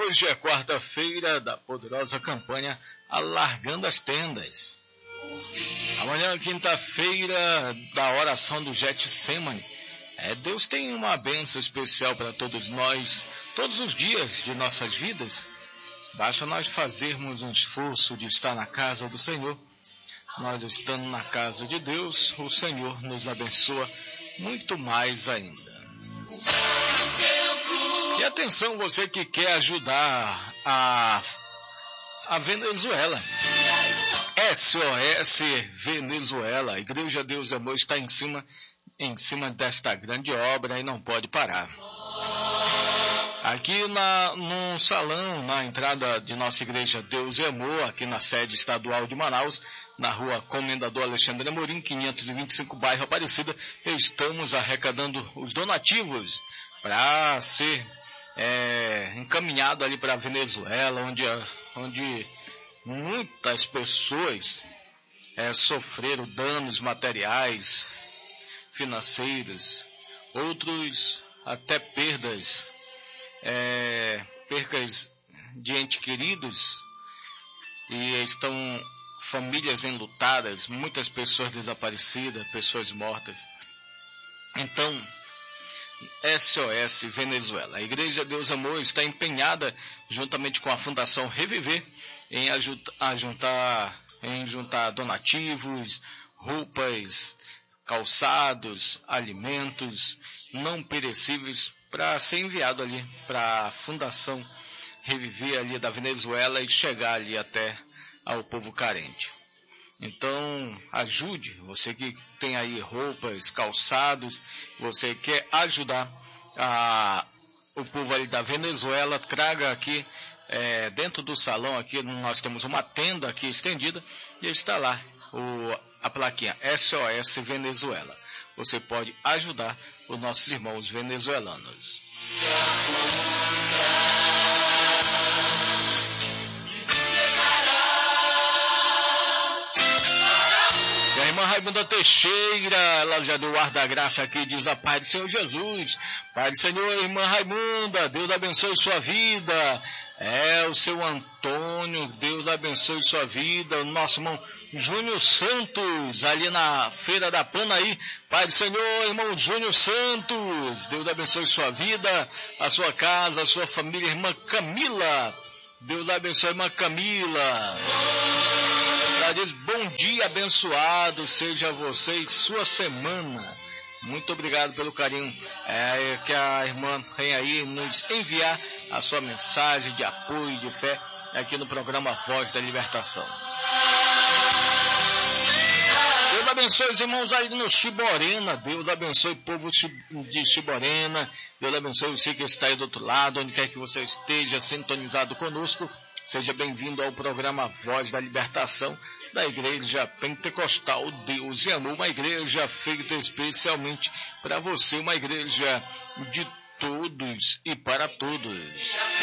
Hoje é quarta-feira da poderosa campanha Alargando as Tendas. Amanhã, quinta-feira, da oração do Getsemane. Deus tem uma bênção especial para todos nós, todos os dias de nossas vidas. Basta nós fazermos um esforço de estar na casa do Senhor. Nós estando na casa de Deus, o Senhor nos abençoa muito mais ainda. E atenção, você que quer ajudar a Venezuela. SOS Venezuela. A Igreja Deus e Amor está em cima desta grande obra e não pode parar. Aqui no salão, na entrada de nossa Igreja Deus e Amor, aqui na sede estadual de Manaus, na rua Comendador Alexandre Amorim, 525, bairro Aparecida, estamos arrecadando os donativos para ser encaminhado ali para a Venezuela, onde muitas pessoas sofreram danos materiais, financeiros, outros até percas de entes queridos, e estão famílias enlutadas, muitas pessoas desaparecidas, pessoas mortas. Então, SOS Venezuela. A Igreja Deus Amor está empenhada, juntamente com a Fundação Reviver, em juntar donativos, roupas, calçados, alimentos não perecíveis para ser enviado ali para a Fundação Reviver ali da Venezuela e chegar ali até ao povo carente. Então, ajude, você que tem aí roupas, calçados, você quer ajudar o povo ali da Venezuela, traga aqui, dentro do salão aqui, nós temos uma tenda aqui estendida, e está lá a plaquinha SOS Venezuela. Você pode ajudar os nossos irmãos venezuelanos. Irmã Raimunda Teixeira, ela já deu o ar da graça aqui, diz a paz do Senhor Jesus. Pai do Senhor, irmã Raimunda, Deus abençoe sua vida. O seu Antônio, Deus abençoe sua vida. O nosso irmão Júnior Santos, ali na Feira da Panaí. Pai do Senhor, irmão Júnior Santos, Deus abençoe sua vida, a sua casa, a sua família. Irmã Camila, Deus abençoe, irmã Camila. Ela diz, bom dia abençoado seja você e sua semana. Muito obrigado pelo carinho que a irmã tem aí, nos enviar a sua mensagem de apoio e de fé aqui no programa Voz da Libertação. Deus abençoe os irmãos aí no Chiborena, Deus abençoe o povo de Chiborena, Deus abençoe você que está aí do outro lado, onde quer que você esteja sintonizado conosco. Seja bem-vindo ao programa Voz da Libertação da Igreja Pentecostal Deus e Amor, uma igreja feita especialmente para você, uma igreja de todos e para todos.